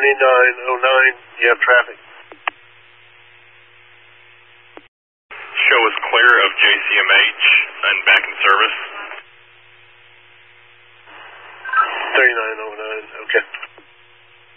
3909, you have traffic. Show is clear of JCMH and back in service. 3909, okay.